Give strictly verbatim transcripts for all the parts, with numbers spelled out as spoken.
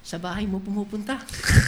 sa bahay mo pumupunta.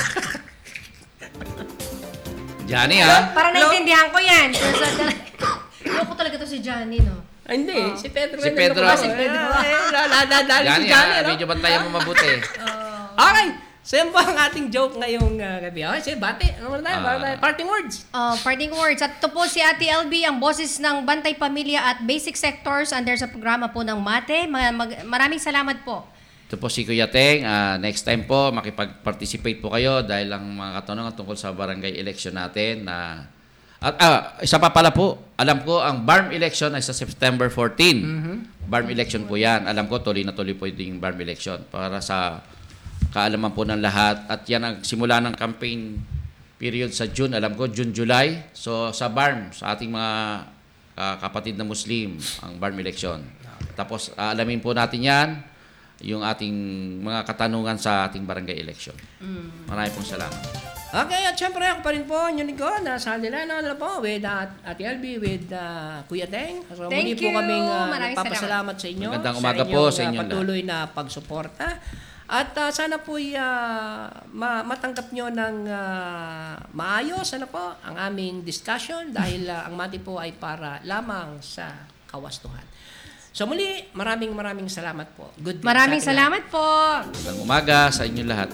Johnny, ha? Parang naintindihan ko yan. Loko talaga to si Johnny, no? Ah, hindi, Oh. si Pedro. Si Pedro. Ah, si Pedro. Nadadali si Johnny, Johnny, ha? no? Medyo bantayan mo mabuti. Okay, so yan po ang ating joke ngayong uh, gabi. Okay, sige, bate. Ano muna tayo? Ah. Uh, parting words. Uh, parting words. At ito po si Ate L B, ang boses ng Bantay Pamilya at Basic Sectors under sa programa po ng MATE. Mag- mag- maraming salamat po. Ito po si Kuya Teng. Ah, next time po, makipag-participate po kayo dahil ang mga katanungan tungkol sa barangay election natin na... At ah, isa pa pala po, alam ko ang B A R M election ay sa September fourteenth. Mm-hmm. B A R M election po yan. Alam ko, tuloy na tuloy po yung B A R M election para sa kaalaman po ng lahat. At yan ang simula ng campaign period sa June. Alam ko, June, July. So sa B A R M, sa ating mga uh, kapatid na Muslim, ang B A R M election. Tapos uh, alamin po natin yan, yung ating mga katanungan sa ating barangay election. Maraming pong salamat. Okay, at syempre ako pa rin po, yung lingkod, nasa nila, ano, ano po, with uh, Ate L B, with uh, Kuya Teng. So, Thank muli po you. kaming uh, Maraming nagpapasalamat sa inyo. Magandang umaga inyong, po sa inyong uh, patuloy na pagsuporta. At uh, sana po uh, ma- matanggap nyo ng uh, maayos ano po, ang aming discussion dahil uh, ang MATE po ay para lamang sa kawastuhan. So muli, maraming maraming salamat po. Good day Maraming sa ating lahat. salamat po. Magandang umaga sa inyong lahat.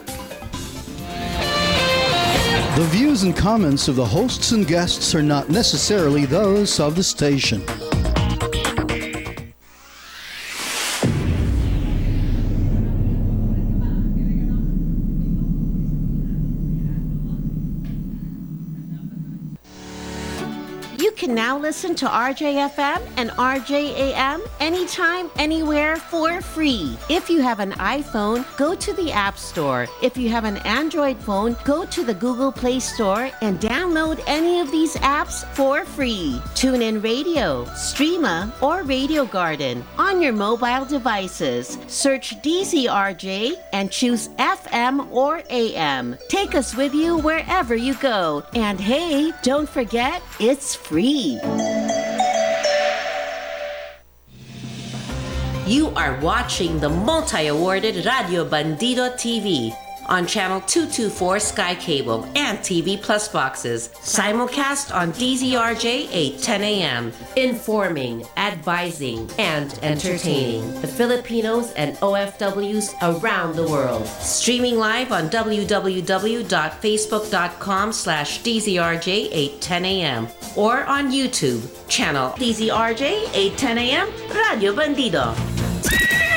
The views and comments of the hosts and guests are not necessarily those of the station. You can now listen to R J F M and R J A M anytime, anywhere for free. If you have an iPhone, go to the App Store. If you have an Android phone, go to the Google Play Store and download any of these apps for free. TuneIn Radio, Streama, or Radio Garden on your mobile devices. Search D Z R J and choose F M or A M. Take us with you wherever you go. And hey, don't forget, it's free. You are watching the multi-awarded Radio Bandido T V on channel two twenty-four Sky Cable and T V Plus boxes. Simulcast on D Z R J eight ten a.m. Informing, advising, and entertaining the Filipinos and O F Ws around the world. Streaming live on w w w dot facebook dot com slash D Z R J eight ten a.m. or on YouTube, channel D Z R J eight ten a.m. Radio Bandido.